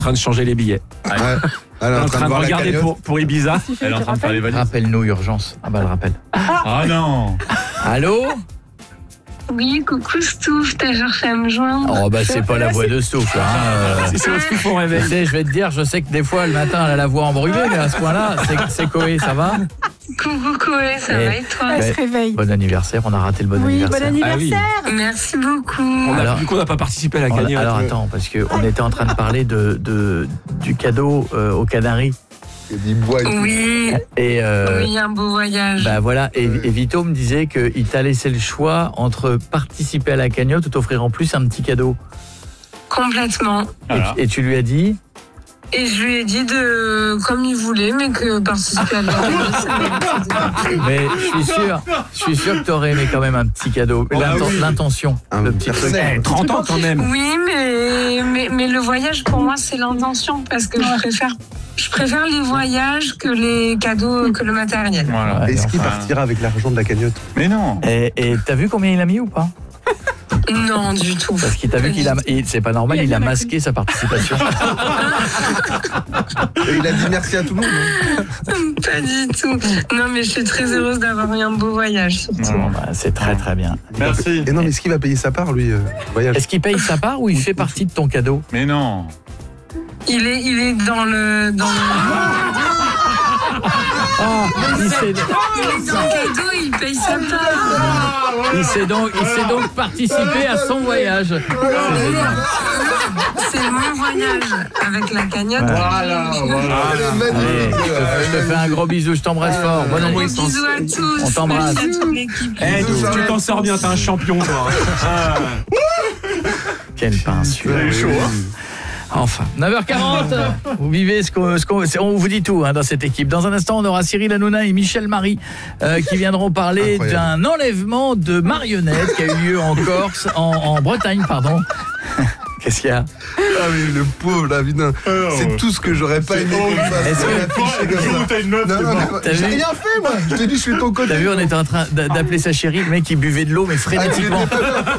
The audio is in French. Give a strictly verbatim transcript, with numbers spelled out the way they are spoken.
En train de changer les billets. Ouais. Elle est en train de regarder pour, pour Ibiza. Elle est en train de faire les valises. Rappelle-nous, urgence. Ah bah, le rappel. Ah non. Allô? Oui, coucou Stouff, t'as cherché à me joindre. Oh bah c'est pas la voix de Stouff là. Hein. C'est sur le Stouff on réveille. Tu sais, je vais te dire, je sais que des fois le matin elle a la voix embrumée, mais à ce point-là, c'est, c'est Koé, ça va? Coucou Koé, ça Et- va et toi? Elle se réveille. Bon anniversaire, on a raté le bon Oui, anniversaire. bon anniversaire. Ah Merci beaucoup. On a, Alors- du coup, on n'a pas participé à la Alors, cagnotte. alors attends, parce qu'on était en train de parler de, de, du cadeau euh, aux Canaries. Il dit bois et tout. Oui, Et, euh, oui, un beau voyage. bah voilà, et, et Vito me disait qu'il t'a laissé le choix entre participer à la cagnotte ou t'offrir en plus un petit cadeau. Complètement. Voilà. Et, et tu lui as dit? Et je lui ai dit de, comme il voulait, mais que participer à la cagnotte, ça m'intéressait. Mais je suis sûr, je suis sûr que t'aurais aimé quand même un petit cadeau. L'inten- oui. L'intention, Un le petit truc. personnel. trente ans quand même. Oui, mais, mais, mais le voyage, pour moi, c'est l'intention, parce que je préfère, je préfère les voyages que les cadeaux, que le matériel. Voilà. Ouais, Est-ce qu'il enfin. partira avec l'argent de la cagnotte? Mais non. Et et t'as vu combien il a mis ou pas? Non, du tout. Parce qu'il t'a vu qu'il a, il- c'est pas normal, il a masqué sa participation. Et il a dit merci à tout le monde. hein. Pas du tout. Non, mais je suis très heureuse d'avoir eu un beau voyage, surtout. Bon, bah, c'est très très bien. Merci. Et non, mais est-ce qu'il va payer sa part, lui, euh, le voyage? Est-ce qu'il paye sa part ou il fait partie de ton cadeau? Mais non. Il est, il est dans le, dans le, Ah, il s'est, il est dans le cadeau, il paye sa part. il s'est donc, il s'est donc participé à son voyage. C'est génial. C'est mon voyage avec la cagnotte. Voilà, voilà. Allez, je te- je te fais un gros bisou, je t'embrasse fort. Bonne année. Bisous à tous. On t'embrasse. Merci à toute l'équipe. Eh, tu tu t'en sors bien, t'es un champion, toi. Ah. Quel pain sûr. Enfin, neuf heures quarante, vous vivez ce qu'on, ce qu'on, on vous dit tout hein, dans cette équipe. Dans un instant, on aura Cyril Hanouna et Michel Marie euh, qui viendront parler Incroyable. d'un enlèvement de marionnettes qui a eu lieu en Corse, en, en Bretagne, pardon. Qu'est-ce qu'il y a? Ah oui, le pauvre, là, putain. C'est tout ce que j'aurais pas aimé qu'on fasse. Est-ce que- Affiché comme ça. T'as une meuf, Non, c'est non, bon. mais T'as j'ai vu rien fait, moi. Je t'ai dit, je suis de ton côté. T'as vu, on était en train d'a- d'appeler sa chérie, le mec il buvait de l'eau mais Ah, tu frénétiquement. l'étais pas là.